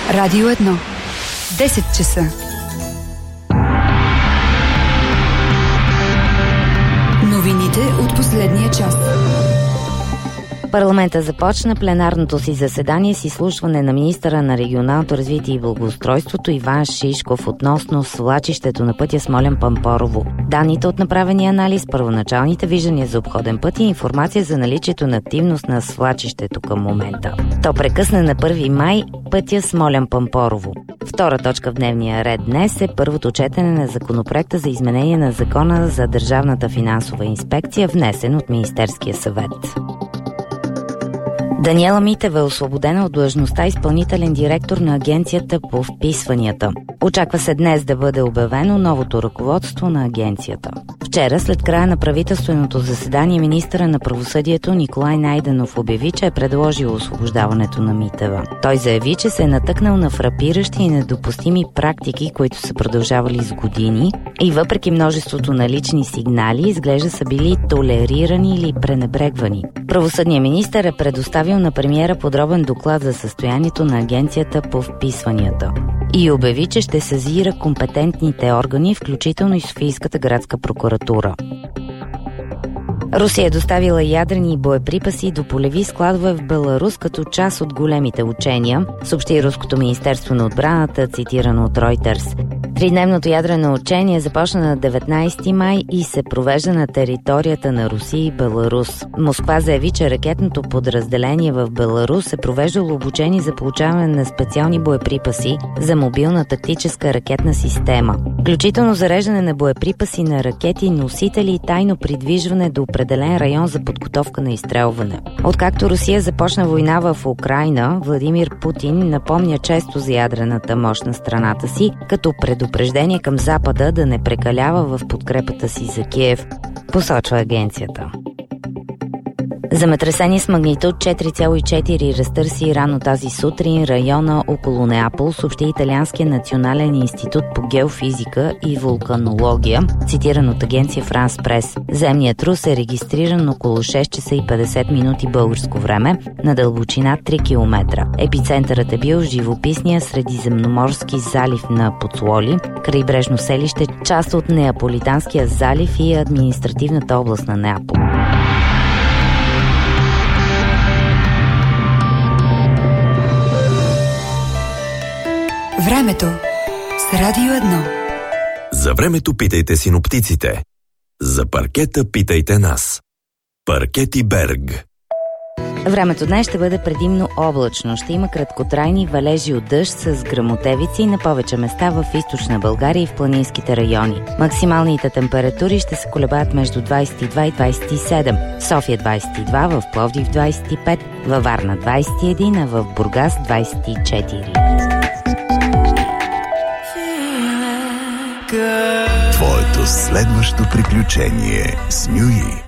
Радио 1. 10 часа. Новините от последния час. Парламентът започна пленарното си заседание с изслушване на министъра на регионалното развитие и благоустройството Иван Шишков относно свлачището на пътя Смолян-Пампорово. Данните от направения анализ, първоначалните виждания за обходен път и информация за наличието на активност на свлачището към момента. То прекъсна на 1 май пътя Смолян-Пампорово. Втора точка в дневния ред днес е първото четене на законопроекта за изменение на Закона за държавната финансова инспекция, внесен от Министерския съвет. Даниела Митева е освободена от длъжността изпълнителен директор на Агенцията по вписванията. Очаква се днес да бъде обявено новото ръководство на агенцията. Вчера, след края на правителственото заседание, министъра на правосъдието Николай Найденов обяви, че е предложил освобождаването на Митева. Той заяви, че се е натъкнал на фрапиращи и недопустими практики, които са продължавали с години и въпреки множеството налични сигнали, изглежда са били толерирани или пренебрегвани. Правосъдният министър е предоставил на премиера подробен доклад за състоянието на Агенцията по вписванията и обяви, че ще сезира компетентните органи, включително и Софийската градска прокуратура. Русия е доставила ядрени боеприпаси до полеви складове в Беларус като част от големите учения, съобщи Руското министерство на отбраната, цитирано от Reuters. Тридневното ядрено учение започна на 19 май и се провежда на територията на Русия и Беларус. Москва заяви, че ракетното подразделение в Беларус е провеждало обучение за получаване на специални боеприпаси за мобилна тактическа ракетна система, включително зареждане на боеприпаси на ракети, носители и тайно придвижване до определен район за подготовка на изстрелване. Откакто Русия започна война в Украйна, Владимир Путин напомня често за ядрената мощ на страната си, като предупреждение към Запада да не прекалява в подкрепата си за Киев, посочва агенцията. Земетресение с магнитуд 4,4 разтърси рано тази сутрин района около Неапол, съобщи Италианския национален институт по геофизика и вулканология, цитиран от агенция Франс Прес. Земният трус е регистриран около 6 часа и 50 минути българско време на дълбочина 3 км. Епицентърът е бил в живописния средиземноморски залив на Поцуоли, крайбрежно селище, част от Неаполитанския залив и административната област на Неапол. Времето с Радио 1. За времето питайте синоптиците. За паркета питайте нас. Паркети Берг. Времето днес ще бъде предимно облачно. Ще има краткотрайни валежи от дъжд с гръмотевици на повече места в източна България и в планинските райони. Максималните температури ще се колебаят между 22 и 27. В София 22, в Пловдив 25, във Варна 21, а в Бургас 24. Твоето следващо приключение с Нюи.